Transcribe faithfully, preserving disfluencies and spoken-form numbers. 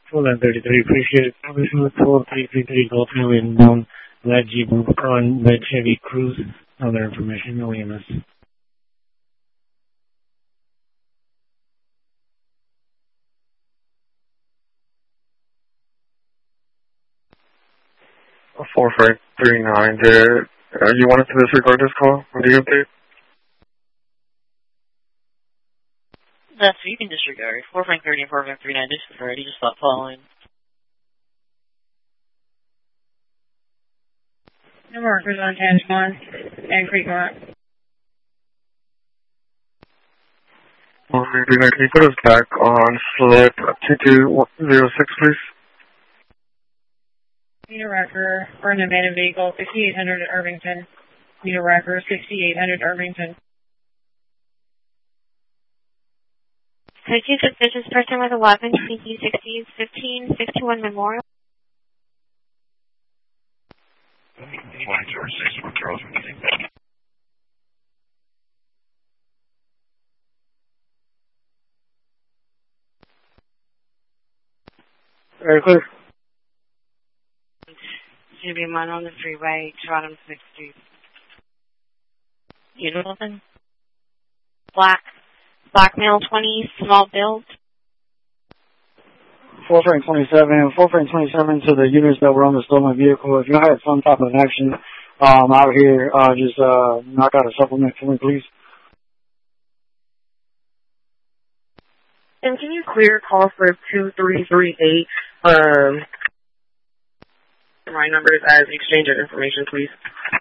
Full nine thirty-three, appreciate it. Service with four three three three Gulf Highway inbound. Lead Jeep on lead Chevy Cruise. Other information, no E M S. four five three nine, there. Uh, you wanted to disregard this call? What do you update? That's what you can disregard. four five three and four five three nine disregard. You just stop following. No markers on Tangiman and Creekmont. four five three nine, can you put us back on slip two two zero six, please? Need a wrecker for an abandoned vehicle, sixty-eight hundred at Irvington. Need a wrecker, sixty-eight hundred Irvington. Two suspicious person with a weapon, C P sixty fifteen sixty-one Memorial. one George six one Charles. Very clear. Should be one on the freeway, Toronto sixth Street. You know something? Black. Black male twenty, small build. four frame twenty-seven, four frame twenty-seven to the units that were on the stolen vehicle. If you had some type of action um, out here, uh, just uh, knock out a supplement for me, please. And can you clear call for two three three eight? Um, my numbers as exchange of information, please.